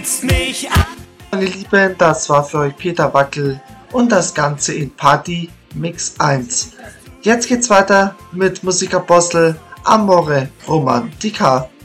kotzt mich an. Meine Lieben, das war für euch Peter Wackel und das Ganze in Party Mix 1. Jetzt geht's weiter mit Musikapostel Amore Romantica.